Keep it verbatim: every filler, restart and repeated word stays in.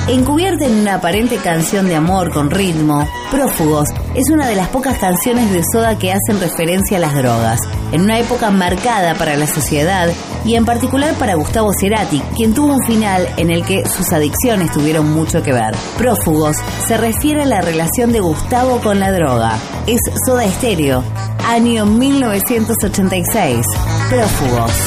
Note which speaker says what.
Speaker 1: Encubierta en una aparente canción de amor con ritmo, Prófugos es una de las pocas canciones de Soda que hacen referencia a las drogas, en una época marcada para la sociedad y en particular para Gustavo Cerati, quien tuvo un final en el que sus adicciones tuvieron mucho que ver. Prófugos se refiere a la relación de Gustavo con la droga. Es Soda Stereo, año mil novecientos ochenta y seis. Prófugos.